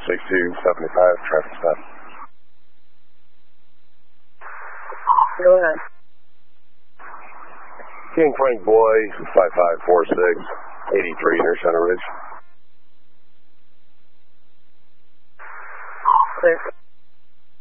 6275, traffic stop. Go ahead. King Frank Boy, 5546, 83 near Center Ridge. Clear.